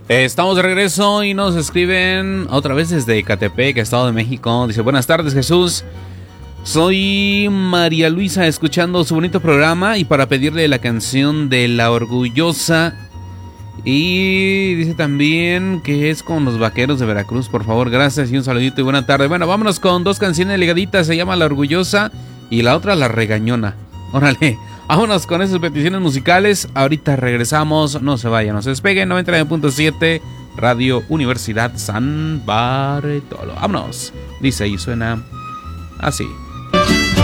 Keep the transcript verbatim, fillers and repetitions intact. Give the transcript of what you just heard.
Estamos de regreso y nos escriben otra vez desde Ecatepec, Estado de México. Dice, buenas tardes, Jesús. Soy María Luisa, escuchando su bonito programa y para pedirle la canción de La Orgullosa. Y dice también que es con los Vaqueros de Veracruz, por favor, gracias y un saludito y buena tarde. Bueno, vámonos con dos canciones ligaditas, se llama La Orgullosa y la otra La Regañona. Órale, vámonos con esas peticiones musicales. Ahorita regresamos, no se vayan, no se despeguen. noventa y nueve punto siete Radio Universidad San Bartolo. Vámonos, dice y suena así.